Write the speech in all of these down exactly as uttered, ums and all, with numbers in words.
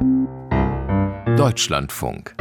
Deutschlandfunk.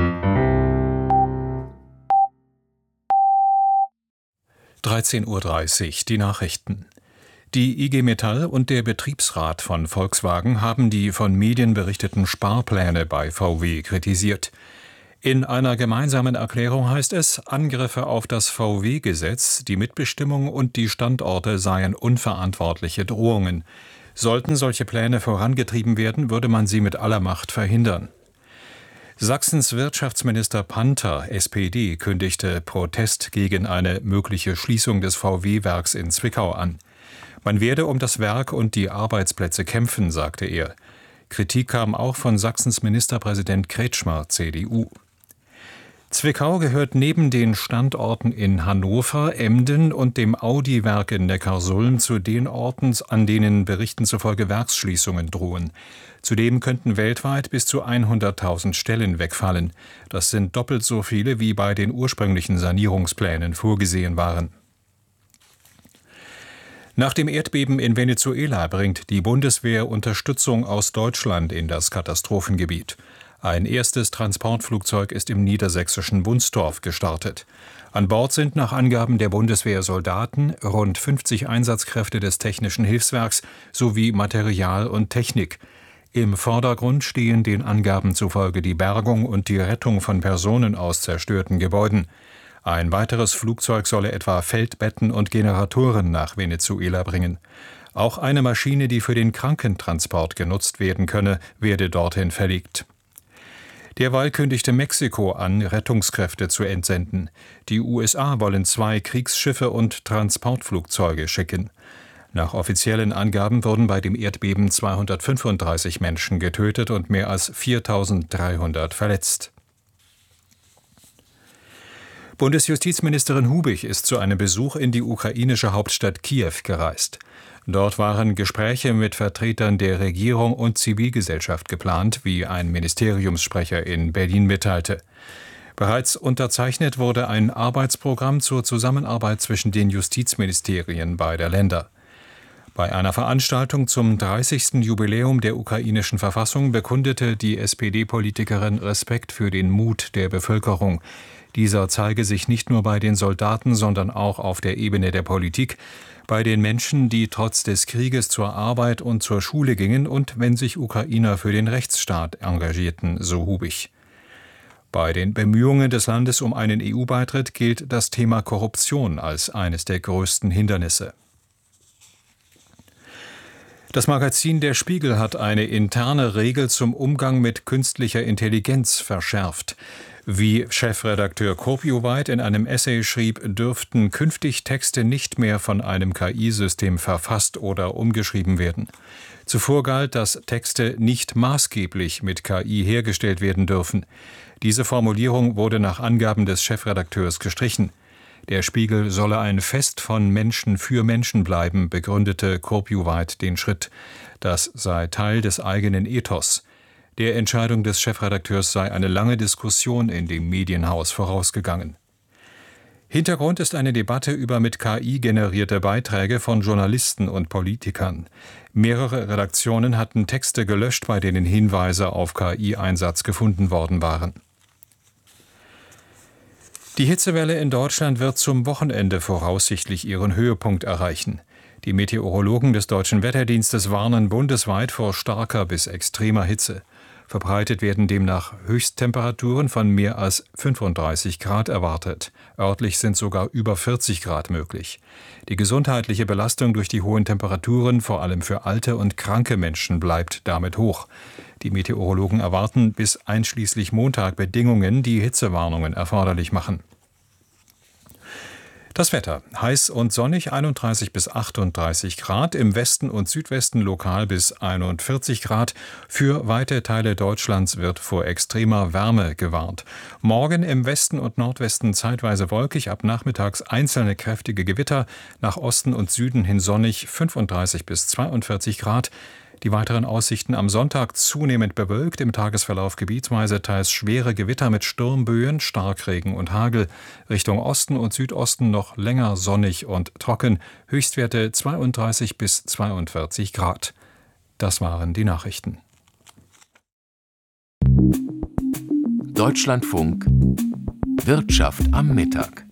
dreizehn Uhr dreißig, die Nachrichten. Die I G Metall und der Betriebsrat von Volkswagen haben die von Medien berichteten Sparpläne bei V W kritisiert. In einer gemeinsamen Erklärung heißt es, Angriffe auf das V W-Gesetz, die Mitbestimmung und die Standorte seien unverantwortliche Drohungen. Sollten solche Pläne vorangetrieben werden, würde man sie mit aller Macht verhindern. Sachsens Wirtschaftsminister Panther, S P D, kündigte Protest gegen eine mögliche Schließung des V W-Werks in Zwickau an. Man werde um das Werk und die Arbeitsplätze kämpfen, sagte er. Kritik kam auch von Sachsens Ministerpräsident Kretschmer, C D U. Zwickau gehört neben den Standorten in Hannover, Emden und dem Audi-Werk in Neckarsulm zu den Orten, an denen Berichten zufolge Werksschließungen drohen. Zudem könnten weltweit bis zu hunderttausend Stellen wegfallen. Das sind doppelt so viele, wie bei den ursprünglichen Sanierungsplänen vorgesehen waren. Nach dem Erdbeben in Venezuela bringt die Bundeswehr Unterstützung aus Deutschland in das Katastrophengebiet. Ein erstes Transportflugzeug ist im niedersächsischen Wunstorf gestartet. An Bord sind nach Angaben der Bundeswehr Soldaten, rund fünfzig Einsatzkräfte des Technischen Hilfswerks sowie Material und Technik. Im Vordergrund stehen den Angaben zufolge die Bergung und die Rettung von Personen aus zerstörten Gebäuden. Ein weiteres Flugzeug solle etwa Feldbetten und Generatoren nach Venezuela bringen. Auch eine Maschine, die für den Krankentransport genutzt werden könne, werde dorthin verlegt. Derweil kündigte Mexiko an, Rettungskräfte zu entsenden. Die U S A wollen zwei Kriegsschiffe und Transportflugzeuge schicken. Nach offiziellen Angaben wurden bei dem Erdbeben zweihundertfünfunddreißig Menschen getötet und mehr als viertausenddreihundert verletzt. Bundesjustizministerin Hubich ist zu einem Besuch in die ukrainische Hauptstadt Kiew gereist. Dort waren Gespräche mit Vertretern der Regierung und Zivilgesellschaft geplant, wie ein Ministeriumssprecher in Berlin mitteilte. Bereits unterzeichnet wurde ein Arbeitsprogramm zur Zusammenarbeit zwischen den Justizministerien beider Länder. Bei einer Veranstaltung zum dreißigsten Jubiläum der ukrainischen Verfassung bekundete die S P D-Politikerin Respekt für den Mut der Bevölkerung. Dieser zeige sich nicht nur bei den Soldaten, sondern auch auf der Ebene der Politik, bei den Menschen, die trotz des Krieges zur Arbeit und zur Schule gingen und wenn sich Ukrainer für den Rechtsstaat engagierten, so Hubich. Bei den Bemühungen des Landes um einen E U-Beitritt gilt das Thema Korruption als eines der größten Hindernisse. Das Magazin Der Spiegel hat eine interne Regel zum Umgang mit künstlicher Intelligenz verschärft. Wie Chefredakteur Kurpjuweit in einem Essay schrieb, dürften künftig Texte nicht mehr von einem K I-System verfasst oder umgeschrieben werden. Zuvor galt, dass Texte nicht maßgeblich mit K I hergestellt werden dürfen. Diese Formulierung wurde nach Angaben des Chefredakteurs gestrichen. Der Spiegel solle ein Fest von Menschen für Menschen bleiben, begründete Kurpjuweit den Schritt. Das sei Teil des eigenen Ethos. Der Entscheidung des Chefredakteurs sei eine lange Diskussion in dem Medienhaus vorausgegangen. Hintergrund ist eine Debatte über mit K I generierte Beiträge von Journalisten und Politikern. Mehrere Redaktionen hatten Texte gelöscht, bei denen Hinweise auf K I-Einsatz gefunden worden waren. Die Hitzewelle in Deutschland wird zum Wochenende voraussichtlich ihren Höhepunkt erreichen. Die Meteorologen des Deutschen Wetterdienstes warnen bundesweit vor starker bis extremer Hitze. Verbreitet werden demnach Höchsttemperaturen von mehr als fünfunddreißig Grad erwartet. Örtlich sind sogar über vierzig Grad möglich. Die gesundheitliche Belastung durch die hohen Temperaturen, vor allem für alte und kranke Menschen, bleibt damit hoch. Die Meteorologen erwarten bis einschließlich Montag Bedingungen, die Hitzewarnungen erforderlich machen. Das Wetter: heiß und sonnig, einunddreißig bis achtunddreißig Grad, im Westen und Südwesten lokal bis einundvierzig Grad. Für weite Teile Deutschlands wird vor extremer Wärme gewarnt. Morgen im Westen und Nordwesten zeitweise wolkig, ab nachmittags einzelne kräftige Gewitter, nach Osten und Süden hin sonnig, fünfunddreißig bis zweiundvierzig Grad. Die weiteren Aussichten: am Sonntag zunehmend bewölkt, im Tagesverlauf gebietsweise teils schwere Gewitter mit Sturmböen, Starkregen und Hagel. Richtung Osten und Südosten noch länger sonnig und trocken, Höchstwerte zweiunddreißig bis zweiundvierzig Grad. Das waren die Nachrichten. Deutschlandfunk Wirtschaft am Mittag.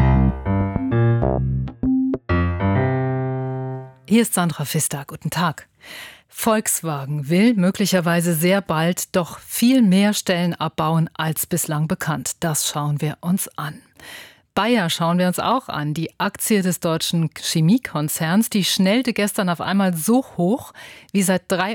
Hier ist Sandra Pfister. Guten Tag. Volkswagen will möglicherweise sehr bald doch viel mehr Stellen abbauen als bislang bekannt. Das schauen wir uns an. Bayer schauen wir uns auch an. Die Aktie des deutschen Chemiekonzerns, die schnellte gestern auf einmal so hoch wie seit